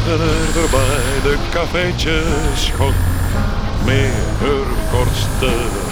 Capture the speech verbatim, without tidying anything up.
liggen er voorbij de cafeetjes schok. Meer kortste